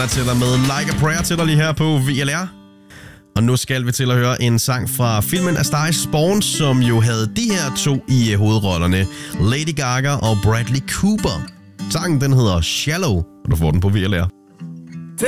mig til dig med Like a Prayer til dig lige her på VLR. Og nu skal vi til at høre en sang fra filmen A Star is Born, som jo havde de her to i hovedrollerne. Lady Gaga og Bradley Cooper. Sangen den hedder Shallow, og du får den på VLR.